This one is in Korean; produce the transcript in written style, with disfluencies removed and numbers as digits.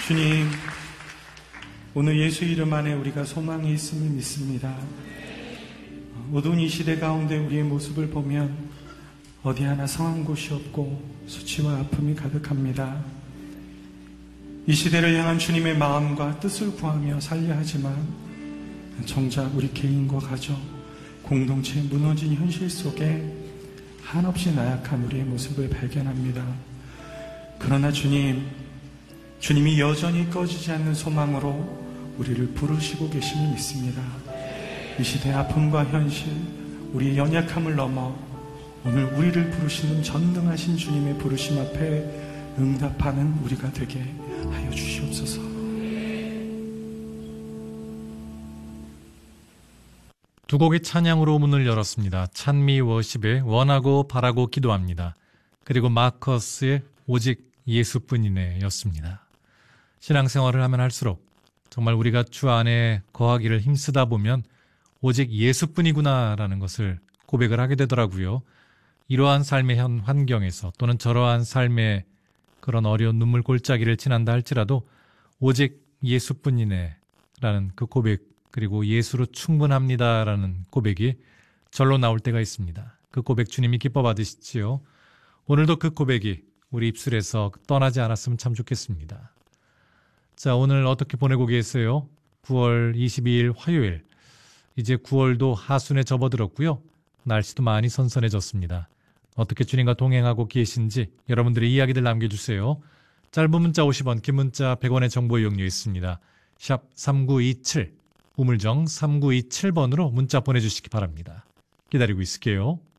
주님, 오늘 예수 이름 안에 우리가 소망이 있음을 믿습니다. 어두운 이 시대 가운데 우리의 모습을 보면 어디 하나 성한 곳이 없고 수치와 아픔이 가득합니다. 이 시대를 향한 주님의 마음과 뜻을 구하며 살려 하지만 정작 우리 개인과 가정, 공동체의 무너진 현실 속에 한없이 나약한 우리의 모습을 발견합니다. 그러나 주님이 여전히 꺼지지 않는 소망으로 우리를 부르시고 계심을 믿습니다. 이 시대의 아픔과 현실, 우리의 연약함을 넘어 오늘 우리를 부르시는 전능하신 주님의 부르심 앞에 응답하는 우리가 되게 하여 주시옵소서. 두 곡의 찬양으로 문을 열었습니다. 찬미 워십의 원하고 바라고 기도합니다. 그리고 마커스의 오직 예수뿐이네 였습니다. 신앙생활을 하면 할수록 정말 우리가 주 안에 거하기를 힘쓰다 보면 오직 예수뿐이구나라는 것을 고백을 하게 되더라고요. 이러한 삶의 현 환경에서 또는 저러한 삶의 그런 어려운 눈물 골짜기를 지난다 할지라도 오직 예수뿐이네 라는 그 고백, 그리고 예수로 충분합니다라는 고백이 절로 나올 때가 있습니다. 그 고백 주님이 기뻐 받으시지요. 오늘도 그 고백이 우리 입술에서 떠나지 않았으면 참 좋겠습니다. 자, 오늘 어떻게 보내고 계세요? 9월 22일 화요일. 이제 9월도 하순에 접어들었고요. 날씨도 많이 선선해졌습니다. 어떻게 주님과 동행하고 계신지 여러분들의 이야기들 남겨주세요. 짧은 문자 50원, 긴 문자 100원의 정보 이용료 있습니다. 샵 3927, 우물정 3927번으로 문자 보내주시기 바랍니다. 기다리고 있을게요.